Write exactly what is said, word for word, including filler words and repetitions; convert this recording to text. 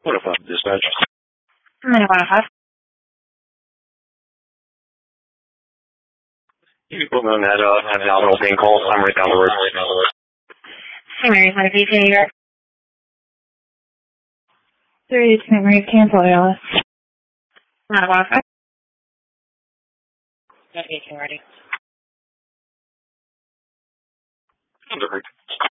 What if I'm dispatch? nine one five. You can put me on that, uh, that hospital thing call. I'm right down the road. Saint Mary's one V T, New York. three Saint Mary's, cancel, Alice. nine one five. Navigation ready. I'm sorry.